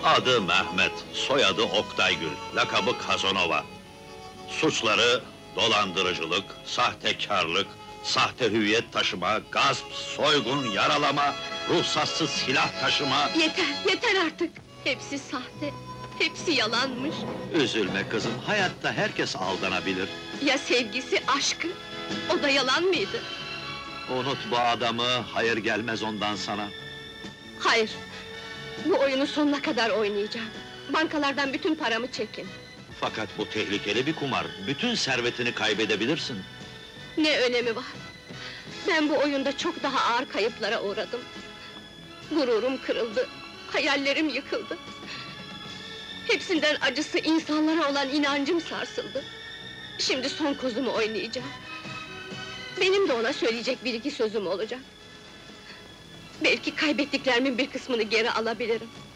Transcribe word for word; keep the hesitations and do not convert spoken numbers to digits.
Adı Mehmet, soyadı Oktaygül, lakabı Kazanova. Suçları dolandırıcılık, sahtekarlık, sahte hüviyet taşıma, gasp, soygun, yaralama, ruhsatsız silah taşıma... Yeter, yeter artık! Hepsi sahte, hepsi yalanmış. Üzülme kızım, hayatta herkes aldanabilir. Ya sevgisi, aşkı? O da yalan mıydı? Unut bu adamı, hayır gelmez ondan sana. Hayır! Bu oyunu sonuna kadar oynayacağım. Bankalardan bütün paramı çekin. Fakat bu tehlikeli bir kumar, bütün servetini kaybedebilirsin. Ne önemi var? Ben bu oyunda çok daha ağır kayıplara uğradım. Gururum kırıldı, hayallerim yıkıldı. Hepsinden acısı insanlara olan inancım sarsıldı. Şimdi son kozumu oynayacağım. Benim de ona söyleyecek bir iki sözüm olacak. Belki kaybettiklerimin bir kısmını geri alabilirim.